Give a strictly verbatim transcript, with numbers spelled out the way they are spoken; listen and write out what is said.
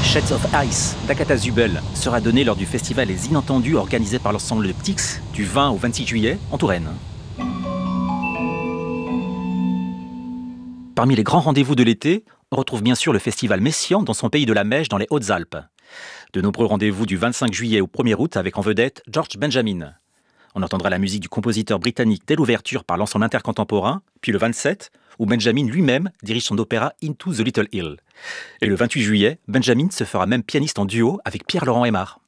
Shades of Ice d'Akata Zubel sera donné lors du festival Les Inentendus organisé par l'ensemble de Ptix du vingt au vingt-six juillet en Touraine. Parmi les grands rendez-vous de l'été, on retrouve bien sûr le festival Messian dans son pays de la Mèche dans les Hautes-Alpes. De nombreux rendez-vous du vingt-cinq juillet au premier août avec en vedette George Benjamin. On entendra la musique du compositeur britannique dès l'ouverture par l'ensemble intercontemporain, puis le vingt-sept, où Benjamin lui-même dirige son opéra Into the Little Hill. Et le vingt-huit juillet, Benjamin se fera même pianiste en duo avec Pierre-Laurent Aimard.